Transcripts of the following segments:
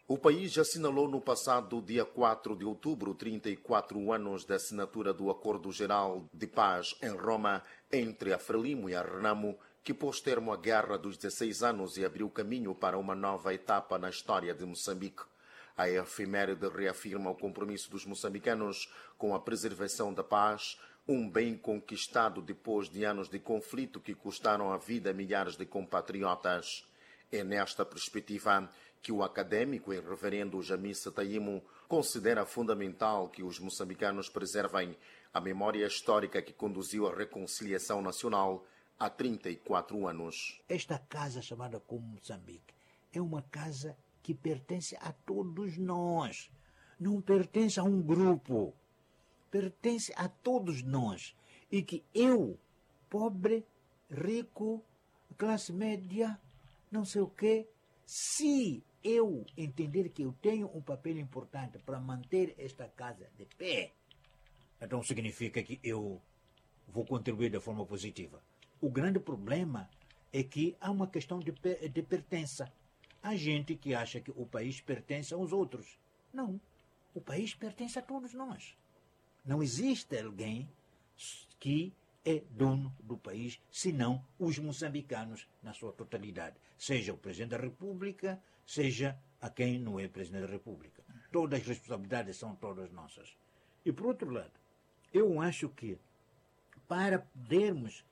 O país assinalou no passado dia 4 de outubro 34 anos da assinatura do Acordo Geral de Paz em Roma entre a Frelimo e a Renamo, que pôs termo à Guerra dos 16 anos e abriu caminho para uma nova etapa na história de Moçambique. A efeméride reafirma o compromisso dos moçambicanos com a preservação da paz, um bem conquistado depois de anos de conflito que custaram a vida a milhares de compatriotas. É nesta perspectiva que o académico e reverendo Jamisa Taimo considera fundamental que os moçambicanos preservem a memória histórica que conduziu à reconciliação nacional há 34 anos. Esta casa chamada como Moçambique é uma casa que pertence a todos nós. Não pertence a um grupo. Pertence a todos nós. E que eu, pobre, rico, classe média, não sei o quê, se eu entender que eu tenho um papel importante para manter esta casa de pé, então significa que eu vou contribuir de forma positiva. O grande problema é que há uma questão de pertença. Há gente que acha que o país pertence aos outros. Não. O país pertence a todos nós. Não existe alguém que é dono do país, senão os moçambicanos na sua totalidade. Seja o Presidente da República, seja a quem não é Presidente da República. Todas as responsabilidades são todas nossas. E, por outro lado, eu acho que para podermos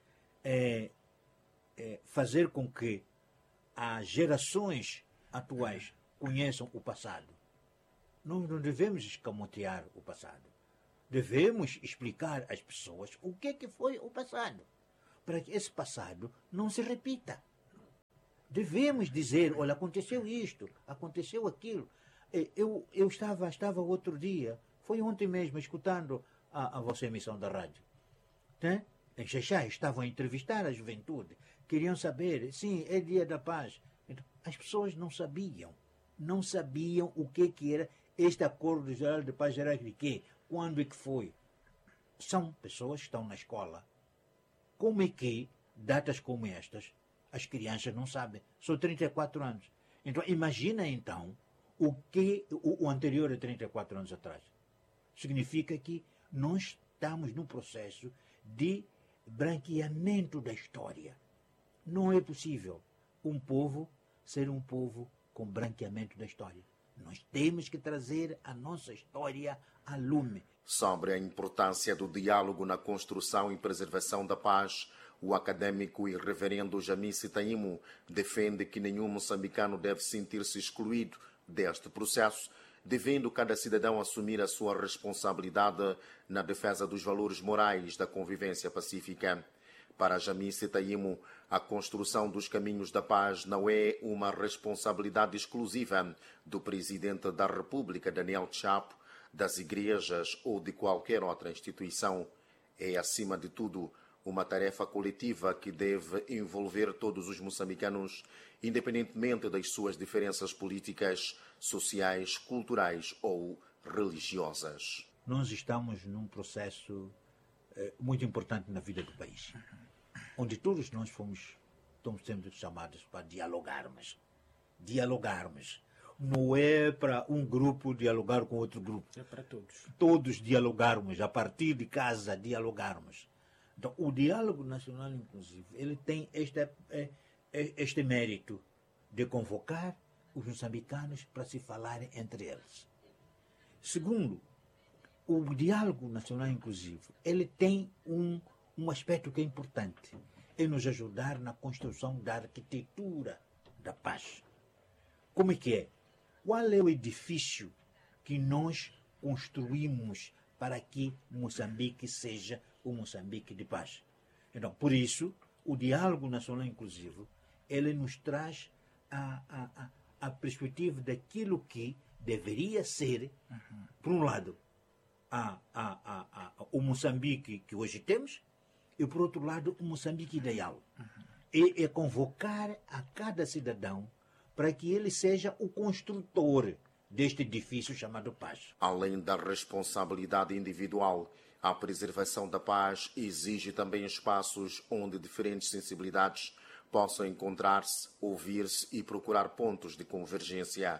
fazer com que as gerações atuais conheçam o passado, nós não devemos escamotear o passado. Devemos explicar às pessoas o que foi o passado, para que esse passado não se repita. Devemos dizer, olha, aconteceu isto, aconteceu aquilo. Eu estava outro dia, foi ontem mesmo, escutando a vossa emissão da rádio. Né? Em Xaxá, estavam a entrevistar a juventude, queriam saber, sim, é dia da paz. Então, as pessoas não sabiam o que era este Acordo Geral de Paz Geral de quê? Quando é que foi? São pessoas que estão na escola. Como é que, datas como estas, as crianças não sabem? São 34 anos. Então, imagina então o que o anterior a 34 anos atrás. Significa que nós estamos num processo de branqueamento da história. Não é possível um povo ser um povo com branqueamento da história. Nós temos que trazer a nossa história à lume. Sobre a importância do diálogo na construção e preservação da paz, o académico e reverendo Jamisa Taimo defende que nenhum moçambicano deve sentir-se excluído deste processo, devendo cada cidadão assumir a sua responsabilidade na defesa dos valores morais da convivência pacífica. Para Jamisa Taimo, a construção dos caminhos da paz não é uma responsabilidade exclusiva do Presidente da República, Daniel Chapo, das igrejas ou de qualquer outra instituição. É, acima de tudo, uma tarefa coletiva que deve envolver todos os moçambicanos, independentemente das suas diferenças políticas, sociais, culturais ou religiosas. Nós estamos num processo muito importante na vida do país, onde todos nós estamos sendo chamados para dialogarmos. Não é para um grupo dialogar com outro grupo. É para todos. Todos dialogarmos, a partir de casa dialogarmos. Então, o diálogo nacional inclusive, ele tem este mérito de convocar os moçambicanos para se falarem entre eles. Segundo, o diálogo nacional inclusive, ele tem um aspecto que é importante, é nos ajudar na construção da arquitetura da paz. Como é que é? Qual é o edifício que nós construímos para que Moçambique seja o Moçambique de paz? Então, por isso, o diálogo nacional inclusive, ele nos traz a perspectiva daquilo que deveria ser, por um lado, o Moçambique que hoje temos, e, por outro lado, o Moçambique ideal. E é convocar a cada cidadão para que ele seja o construtor deste edifício chamado paz. Além da responsabilidade individual, a preservação da paz exige também espaços onde diferentes sensibilidades possam encontrar-se, ouvir-se e procurar pontos de convergência.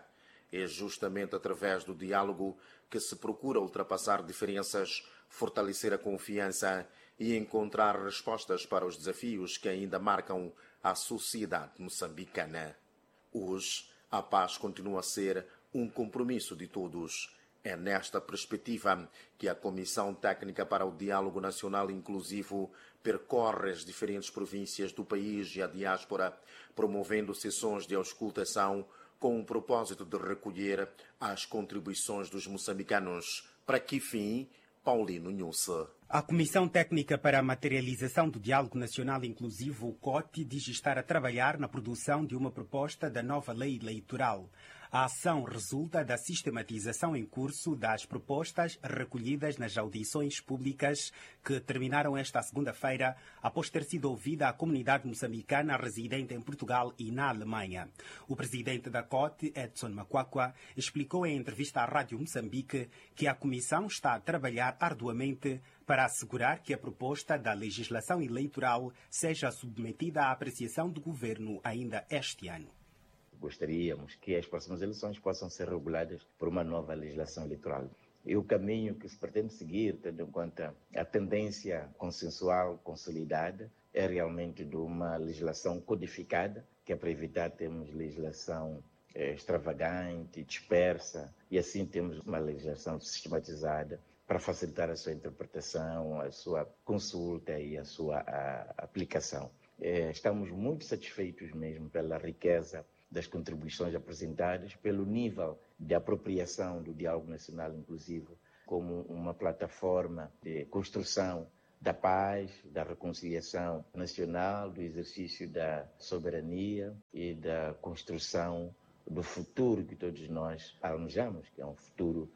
É justamente através do diálogo que se procura ultrapassar diferenças, fortalecer a confiança e encontrar respostas para os desafios que ainda marcam a sociedade moçambicana. Hoje, a paz continua a ser um compromisso de todos. É nesta perspectiva que a Comissão Técnica para o Diálogo Nacional Inclusivo percorre as diferentes províncias do país e a diáspora, promovendo sessões de auscultação com o propósito de recolher as contribuições dos moçambicanos. Para que fim? Paulino Nhusse. A Comissão Técnica para a Materialização do Diálogo Nacional Inclusivo, COTI, diz estar a trabalhar na produção de uma proposta da nova lei eleitoral. A ação resulta da sistematização em curso das propostas recolhidas nas audições públicas que terminaram esta segunda-feira, após ter sido ouvida a comunidade moçambicana residente em Portugal e na Alemanha. O presidente da COTI, Edson Makwakwa, explicou em entrevista à Rádio Moçambique que a Comissão está a trabalhar arduamente para assegurar que a proposta da legislação eleitoral seja submetida à apreciação do governo ainda este ano. Gostaríamos que as próximas eleições possam ser reguladas por uma nova legislação eleitoral. E o caminho que se pretende seguir, tendo em conta a tendência consensual consolidada, é realmente de uma legislação codificada, que é para evitar termos legislação extravagante, dispersa, e assim temos uma legislação sistematizada para facilitar a sua interpretação, a sua consulta e a sua aplicação. Estamos muito satisfeitos mesmo pela riqueza das contribuições apresentadas, pelo nível de apropriação do Diálogo Nacional Inclusivo como uma plataforma de construção da paz, da reconciliação nacional, do exercício da soberania e da construção do futuro que todos nós almejamos, que é um futuro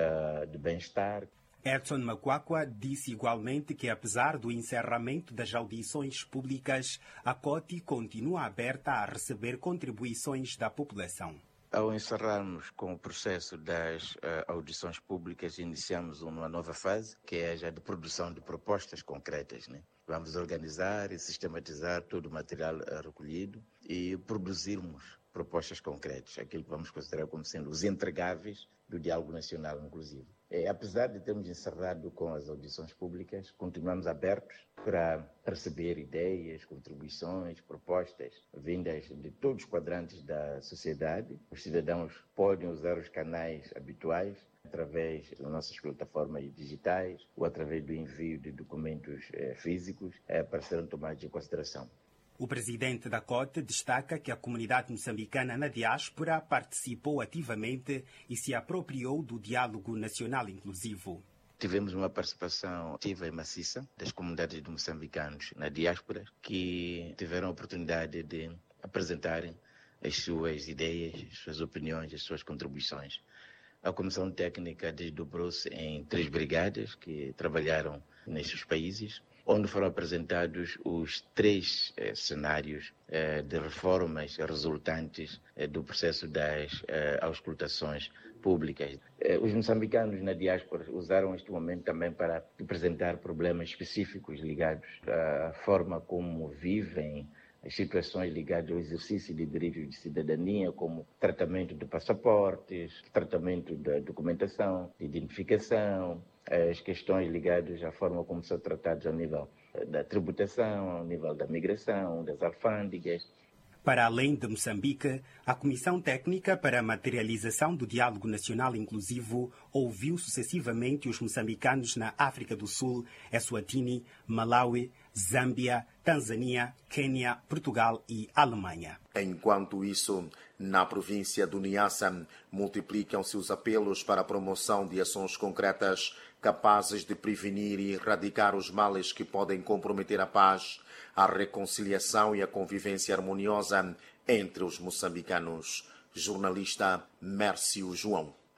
de bem-estar. Edson Makwakwa disse igualmente que, apesar do encerramento das audições públicas, a COTI continua aberta a receber contribuições da população. Ao encerrarmos com o processo das audições públicas, iniciamos uma nova fase, que é já de produção de propostas concretas, né? Vamos organizar e sistematizar todo o material recolhido e produzirmos propostas concretas, aquilo que vamos considerar como sendo os entregáveis do Diálogo Nacional Inclusivo. Apesar de termos encerrado com as audições públicas, continuamos abertos para receber ideias, contribuições, propostas vindas de todos os quadrantes da sociedade. Os cidadãos podem usar os canais habituais através das nossas plataformas digitais ou através do envio de documentos físicos para serem tomados em consideração. O presidente da COTE destaca que a comunidade moçambicana na diáspora participou ativamente e se apropriou do diálogo nacional inclusivo. Tivemos uma participação ativa e maciça das comunidades de moçambicanos na diáspora que tiveram a oportunidade de apresentarem as suas ideias, as suas opiniões, as suas contribuições. A Comissão Técnica desdobrou-se em 3 brigadas que trabalharam nestes países, onde foram apresentados os 3 cenários de reformas resultantes do processo das auscultações públicas. Os moçambicanos na diáspora usaram este momento também para apresentar problemas específicos ligados à forma como vivem, as situações ligadas ao exercício de direitos de cidadania, como tratamento de passaportes, tratamento da documentação, de identificação, as questões ligadas à forma como são tratados ao nível da tributação, ao nível da migração, das alfândegas. Para além de Moçambique, a Comissão Técnica para a Materialização do Diálogo Nacional Inclusivo ouviu sucessivamente os moçambicanos na África do Sul, Eswatini, Malawi, Zâmbia, Tanzânia, Quênia, Portugal e Alemanha. Enquanto isso, na província do Niassa, multiplicam-se os apelos para a promoção de ações concretas capazes de prevenir e erradicar os males que podem comprometer a paz, a reconciliação e a convivência harmoniosa entre os moçambicanos. Jornalista Mércio João.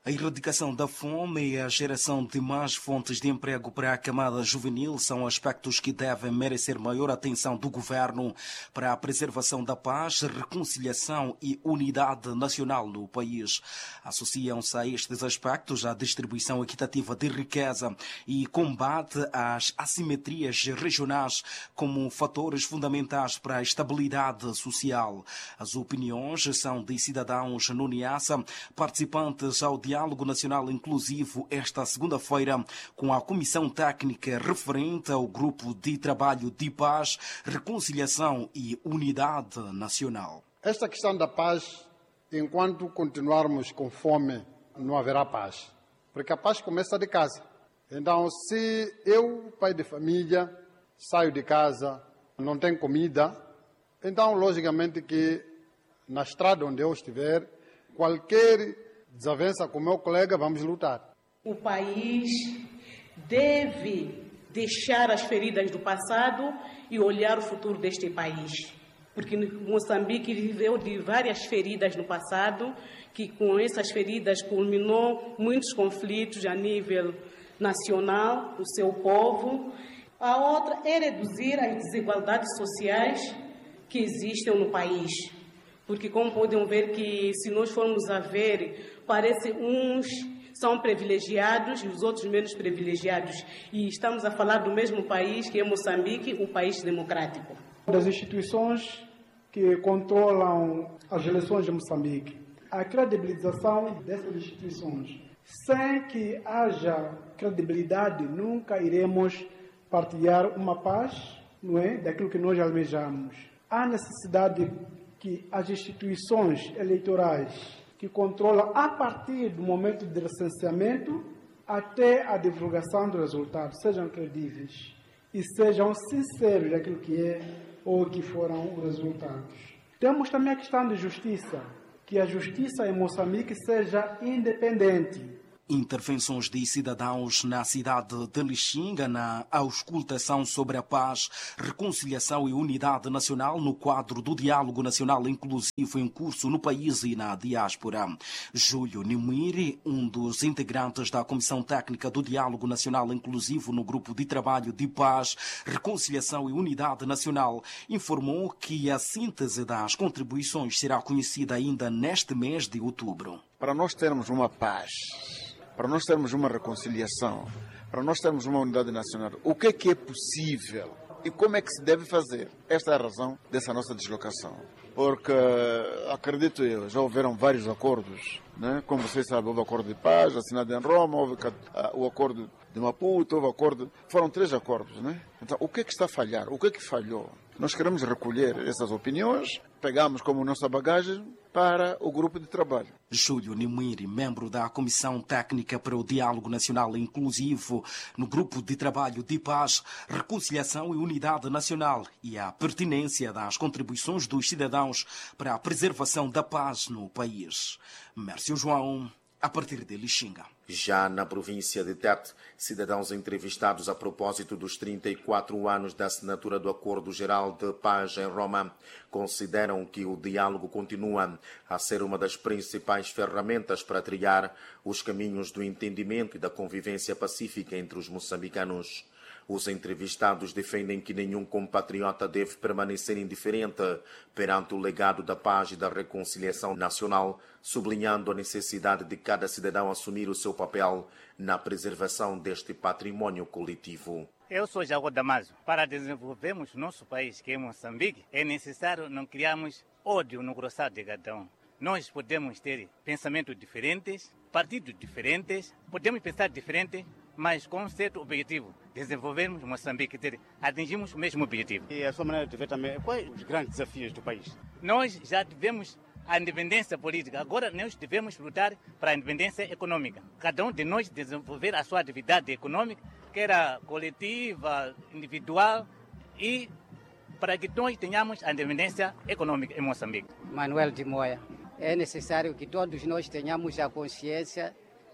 A erradicação da fome e a geração de mais fontes de emprego para a camada juvenil são aspectos que devem merecer maior atenção do governo para a preservação da paz, reconciliação e unidade nacional no país. Associam-se a estes aspectos a distribuição equitativa de riqueza e combate às assimetrias regionais como fatores fundamentais para a estabilidade social. As opiniões são de cidadãos no Niassa, participantes ao Diálogo Nacional Inclusivo esta segunda-feira com a Comissão Técnica referente ao Grupo de Trabalho de Paz, Reconciliação e Unidade Nacional. Esta questão da paz, enquanto continuarmos com fome, não haverá paz. Porque a paz começa de casa. Então, se eu, pai de família, saio de casa, não tenho comida, então, logicamente que na estrada onde eu estiver, qualquer desavença com o meu colega, vamos lutar. O país deve deixar as feridas do passado e olhar o futuro deste país. Porque Moçambique viveu de várias feridas no passado, que com essas feridas culminou muitos conflitos a nível nacional, o seu povo. A outra é reduzir as desigualdades sociais que existem no país. Porque, como podem ver, que se nós formos a ver, parece uns são privilegiados e os outros menos privilegiados. E estamos a falar do mesmo país, que é Moçambique, um país democrático. Das instituições que controlam as eleições de Moçambique, a credibilização dessas instituições. Sem que haja credibilidade, nunca iremos partilhar uma paz, não é, daquilo que nós almejamos. Há necessidade que as instituições eleitorais que controlam a partir do momento de recenseamento até a divulgação dos resultados sejam credíveis e sejam sinceros daquilo que é ou que foram os resultados. Temos também a questão de justiça, que a justiça em Moçambique seja independente. Intervenções de cidadãos na cidade de Lixinga na auscultação sobre a paz, reconciliação e unidade nacional no quadro do Diálogo Nacional Inclusivo em curso no país e na diáspora. Júlio Nimiri, um dos integrantes da Comissão Técnica do Diálogo Nacional Inclusivo no Grupo de Trabalho de Paz, Reconciliação e Unidade Nacional, informou que a síntese das contribuições será conhecida ainda neste mês de outubro. Para nós termos uma paz, para nós termos uma reconciliação, para nós termos uma unidade nacional, o que é possível e como é que se deve fazer? Esta é a razão dessa nossa deslocação. Porque, acredito eu, já houveram vários acordos, né? Como vocês sabem, houve acordo de paz assinado em Roma, houve o acordo de Maputo, houve acordo... Foram 3 acordos, né? Então, o que é que está a falhar? O que é que falhou? Nós queremos recolher essas opiniões, pegamos como nossa bagagem para o grupo de trabalho. Júlio Nimiri, membro da Comissão Técnica para o Diálogo Nacional Inclusivo no Grupo de Trabalho de Paz, Reconciliação e Unidade Nacional e a pertinência das contribuições dos cidadãos para a preservação da paz no país. Mércio João, a partir de Lixinga. Já na província de Tete, cidadãos entrevistados a propósito dos 34 anos da assinatura do Acordo Geral de Paz em Roma consideram que o diálogo continua a ser uma das principais ferramentas para trilhar os caminhos do entendimento e da convivência pacífica entre os moçambicanos. Os entrevistados defendem que nenhum compatriota deve permanecer indiferente perante o legado da paz e da reconciliação nacional, sublinhando a necessidade de cada cidadão assumir o seu papel na preservação deste patrimônio coletivo. Eu sou Jago Damaso. Para desenvolvermos nosso país, que é Moçambique, é necessário não criarmos ódio no grossado de cada um. Nós podemos ter pensamentos diferentes, partidos diferentes, podemos pensar diferente, mas com um certo objetivo, desenvolvermos Moçambique, atingimos o mesmo objetivo. E a sua maneira de ver também, quais os grandes desafios do país? Nós já tivemos a independência política, agora nós devemos lutar para a independência econômica. Cada um de nós desenvolver a sua atividade econômica, que era coletiva, individual, e para que nós tenhamos a independência econômica em Moçambique. Manuel de Moya, é necessário que todos nós tenhamos a consciência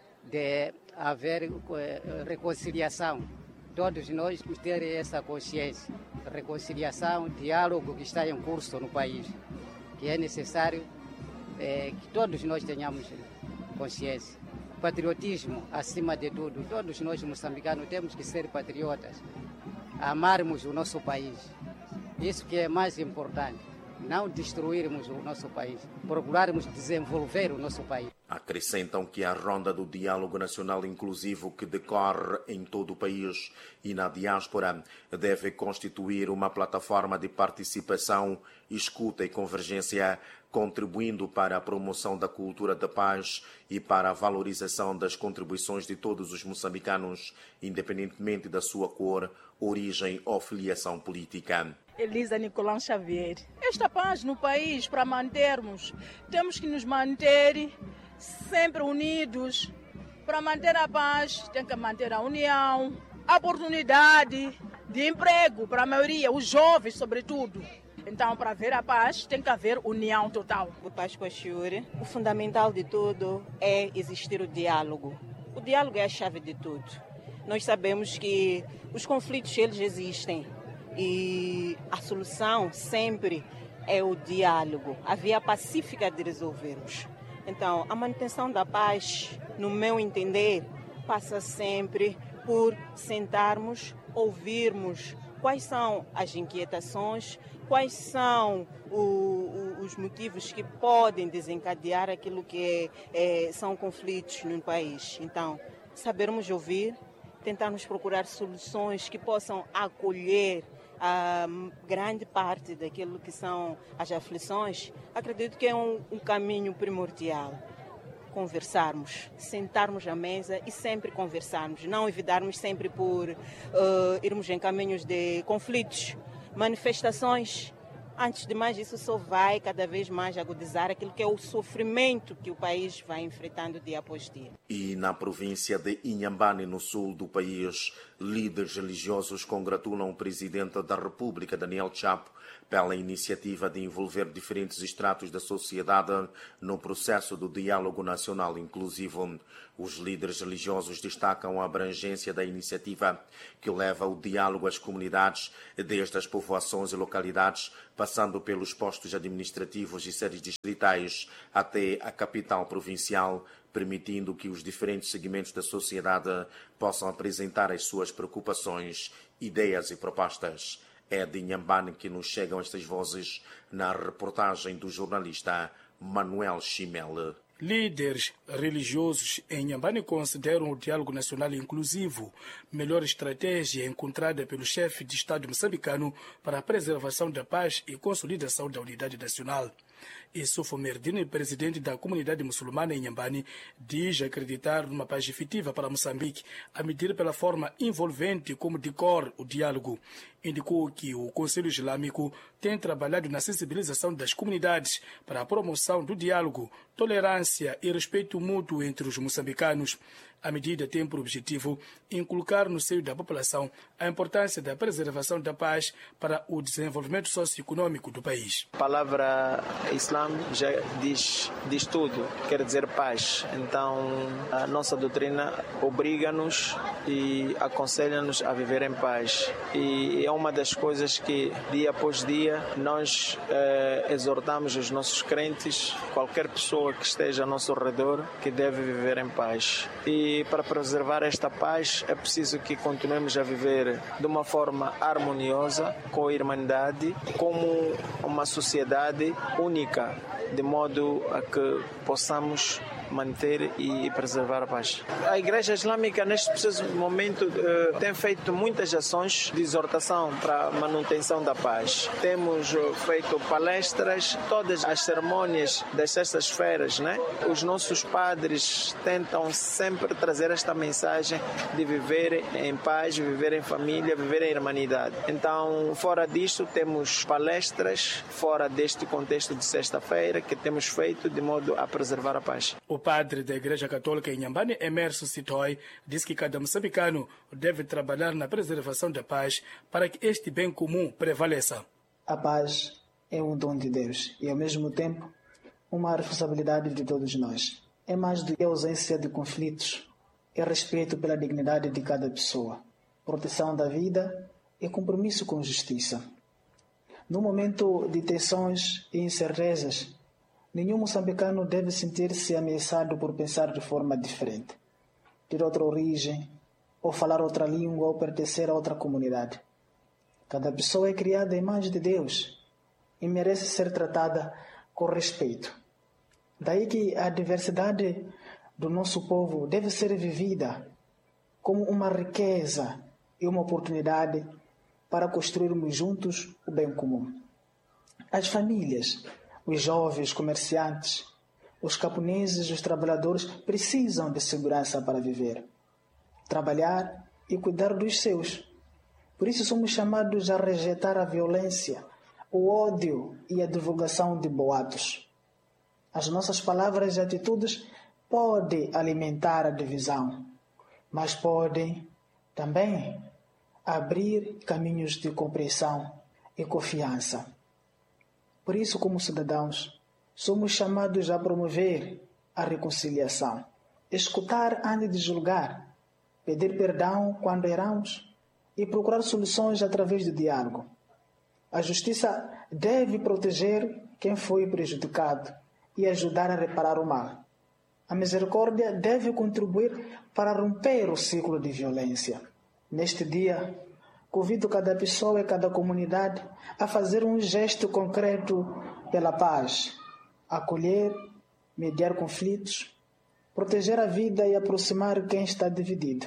de haver reconciliação. Todos nós temos que ter essa consciência. Reconciliação, diálogo que está em curso no país. Que é necessário que todos nós tenhamos consciência. patriotismo acima de tudo. Todos nós moçambicanos temos que ser patriotas, amarmos o nosso país. Isso que é mais importante, não destruirmos o nosso país, procurarmos desenvolver o nosso país. Acrescentam que a ronda do diálogo nacional inclusivo que decorre em todo o país e na diáspora deve constituir uma plataforma de participação, escuta e convergência, contribuindo para a promoção da cultura da paz e para a valorização das contribuições de todos os moçambicanos, independentemente da sua cor, origem ou filiação política. Elisa Nicolão Xavier. Esta paz no país, para mantermos, temos que nos manter sempre unidos. Para manter a paz, tem que manter a união, a oportunidade de emprego para a maioria, os jovens sobretudo. Então, para haver a paz, tem que haver união total. O Páscoa Chiure, o fundamental de tudo é existir o diálogo. O diálogo é a chave de tudo. Nós sabemos que os conflitos, eles existem. E a solução sempre é o diálogo, a via pacífica de resolvermos. Então, a manutenção da paz, no meu entender, passa sempre por sentarmos, ouvirmos quais são as inquietações, quais são os motivos que podem desencadear aquilo que são conflitos no país. Então, sabermos ouvir, tentarmos procurar soluções que possam acolher a grande parte daquilo que são as aflições, acredito que é um caminho primordial. Conversarmos, sentarmos à mesa e sempre conversarmos, não evitarmos sempre por irmos em caminhos de conflitos, manifestações. Antes de mais, isso só vai cada vez mais agudizar aquilo que é o sofrimento que o país vai enfrentando dia após dia. E na província de Inhambane, no sul do país, líderes religiosos congratulam o presidente da República, Daniel Chapo, pela iniciativa de envolver diferentes estratos da sociedade no processo do diálogo nacional inclusivo. Os líderes religiosos destacam a abrangência da iniciativa, que leva o diálogo às comunidades, desde as povoações e localidades, passando pelos postos administrativos e sedes distritais, até a capital provincial, permitindo que os diferentes segmentos da sociedade possam apresentar as suas preocupações, ideias e propostas. É de Inhambane que nos chegam estas vozes na reportagem do jornalista Manuel Chimel. Líderes religiosos em Inhambane consideram o diálogo nacional inclusivo melhor estratégia encontrada pelo chefe de Estado moçambicano para a preservação da paz e consolidação da unidade nacional. Issoufou Merdine, presidente da comunidade muçulmana em Inhambane, diz acreditar numa paz efetiva para Moçambique, a medir pela forma envolvente como decorre o diálogo. Indicou que o Conselho Islâmico tem trabalhado na sensibilização das comunidades para a promoção do diálogo, tolerância e respeito mútuo entre os moçambicanos. A medida tem por objetivo inculcar no seio da população a importância da preservação da paz para o desenvolvimento socioeconômico do país. A palavra Islã já diz tudo, quer dizer paz. Então, a nossa doutrina obriga-nos e aconselha-nos a viver em paz. E é uma das coisas que, dia após dia, nós exortamos os nossos crentes, qualquer pessoa que esteja ao nosso redor, que deve viver em paz. E para preservar esta paz é preciso que continuemos a viver de uma forma harmoniosa, com irmandade, como uma sociedade única, de modo a que possamos manter e preservar a paz. A Igreja Islâmica, neste preciso momento, tem feito muitas ações de exortação para a manutenção da paz. Temos feito palestras, todas as cerimônias das sextas-feiras, né? Os nossos padres tentam sempre trazer esta mensagem de viver em paz, viver em família, viver em irmandade. Então, fora disto, temos palestras, fora deste contexto de sexta-feira, que temos feito de modo a preservar a paz. O padre da Igreja Católica em Inhambane, Emerson Sitoi, diz que cada moçambicano deve trabalhar na preservação da paz para que este bem comum prevaleça. A paz é um dom de Deus e, ao mesmo tempo, uma responsabilidade de todos nós. É mais do que a ausência de conflitos, é respeito pela dignidade de cada pessoa, proteção da vida e compromisso com justiça. No momento de tensões e incertezas, Nenhum moçambicano deve sentir-se ameaçado por pensar de forma diferente, ter outra origem, ou falar outra língua, ou pertencer a outra comunidade. Cada pessoa é criada à imagem de Deus e merece ser tratada com respeito. Daí que a diversidade do nosso povo deve ser vivida como uma riqueza e uma oportunidade para construirmos juntos o bem comum. As famílias, os jovens comerciantes, os camponeses e os trabalhadores precisam de segurança para viver, trabalhar e cuidar dos seus. Por isso somos chamados a rejeitar a violência, o ódio e a divulgação de boatos. As nossas palavras e atitudes podem alimentar a divisão, mas podem também abrir caminhos de compreensão e confiança. Por isso, como cidadãos, somos chamados a promover a reconciliação, escutar antes de julgar, pedir perdão quando erramos e procurar soluções através do diálogo. A justiça deve proteger quem foi prejudicado e ajudar a reparar o mal. A misericórdia deve contribuir para romper o ciclo de violência. Neste dia, convido cada pessoa e cada comunidade a fazer um gesto concreto pela paz, acolher, mediar conflitos, proteger a vida e aproximar quem está dividido.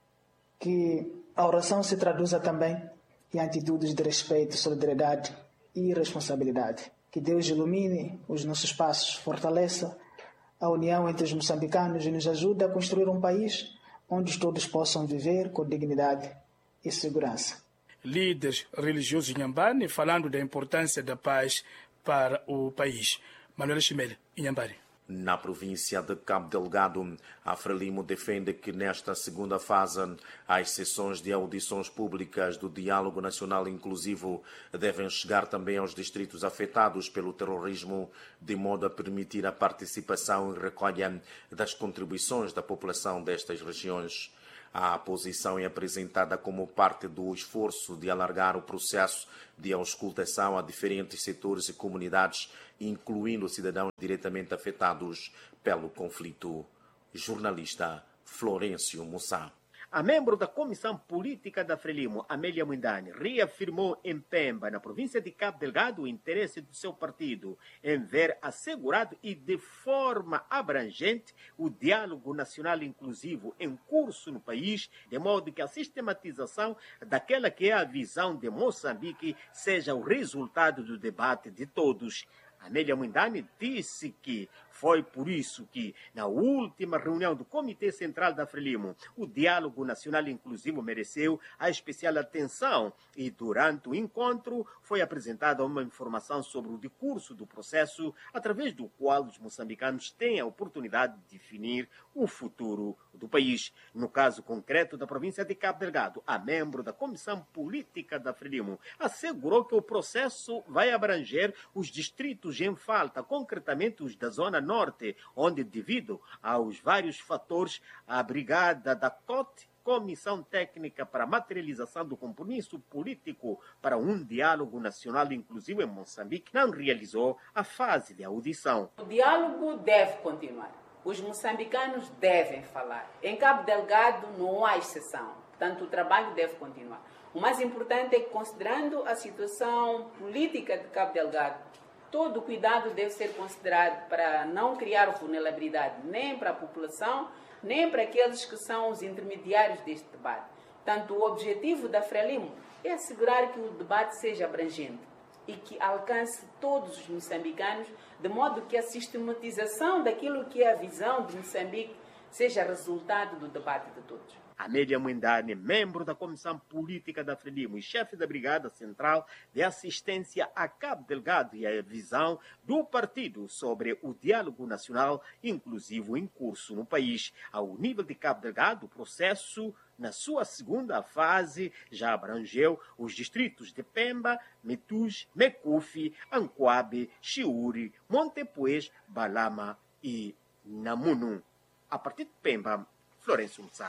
Que a oração se traduza também em atitudes de respeito, solidariedade e responsabilidade. Que Deus ilumine os nossos passos, fortaleça a união entre os moçambicanos e nos ajude a construir um país onde todos possam viver com dignidade e segurança. Líderes religiosos Inhambane falando da importância da paz para o país. Manuel Chimele, Inhambane. Na província de Cabo Delgado, a Frelimo defende que nesta segunda fase as sessões de audições públicas do Diálogo Nacional Inclusivo devem chegar também aos distritos afetados pelo terrorismo, de modo a permitir a participação e recolha das contribuições da população destas regiões. A posição é apresentada como parte do esforço de alargar o processo de auscultação a diferentes setores e comunidades, incluindo cidadãos diretamente afetados pelo conflito. Jornalista Florencio Mussá. A membro da Comissão Política da Frelimo, Amélia Mwindani, reafirmou em Pemba, na província de Cabo Delgado, o interesse do seu partido em ver assegurado e de forma abrangente o diálogo nacional inclusivo em curso no país, de modo que a sistematização daquela que é a visão de Moçambique seja o resultado do debate de todos. Amélia Mwindani disse que foi por isso que, na última reunião do Comitê Central da Frelimo, o Diálogo Nacional Inclusivo mereceu a especial atenção e, durante o encontro, foi apresentada uma informação sobre o decurso do processo, através do qual os moçambicanos têm a oportunidade de definir o futuro do país. No caso concreto da província de Cabo Delgado, a membro da Comissão Política da Frelimo assegurou que o processo vai abranger os distritos em falta, concretamente os da Zona Norte, onde, devido aos vários fatores, a Brigada da COT, Comissão Técnica para a Materialização do Compromisso Político para um Diálogo Nacional Inclusivo em Moçambique, não realizou a fase de audição. O diálogo deve continuar. Os moçambicanos devem falar. Em Cabo Delgado não há exceção. Portanto, o trabalho deve continuar. O mais importante é que, considerando a situação política de Cabo Delgado, todo o cuidado deve ser considerado para não criar vulnerabilidade nem para a população, nem para aqueles que são os intermediários deste debate. Portanto, o objetivo da Frelimo é assegurar que o debate seja abrangente e que alcance todos os moçambicanos, de modo que a sistematização daquilo que é a visão de Moçambique seja resultado do debate de todos. Amélia Mwindani, membro da Comissão Política da Frelimo e chefe da Brigada Central de Assistência a Cabo Delgado, e a visão do partido sobre o diálogo nacional inclusivo em curso no país. Ao nível de Cabo Delgado, o processo, na sua segunda fase, já abrangeu os distritos de Pemba, Metus, Mecufi, Ancoabe, Chiuri, Montepuez, Balama e Namunu. A partir de Pemba, Florencio Mussá.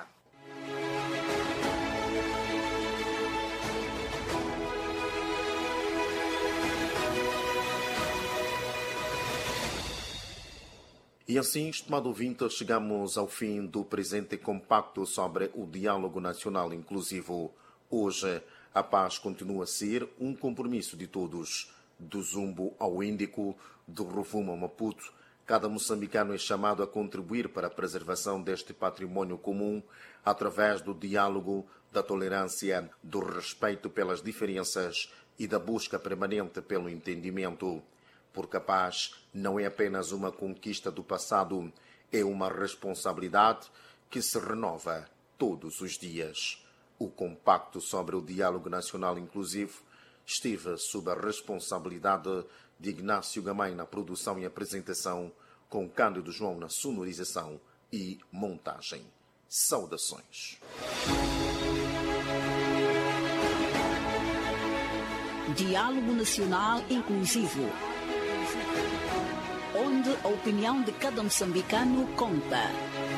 E assim, estimado ouvinte, chegamos ao fim do presente compacto sobre o diálogo nacional inclusivo. Hoje, a paz continua a ser um compromisso de todos. Do Zumbo ao Índico, do Rovuma ao Maputo, cada moçambicano é chamado a contribuir para a preservação deste património comum através do diálogo, da tolerância, do respeito pelas diferenças e da busca permanente pelo entendimento. Porque a paz não é apenas uma conquista do passado, é uma responsabilidade que se renova todos os dias. O compacto sobre o diálogo nacional inclusivo esteve sob a responsabilidade de Ignácio Gamay na produção e apresentação, com Cândido João na sonorização e montagem. Saudações. Diálogo Nacional Inclusivo, onde a opinião de cada moçambicano conta.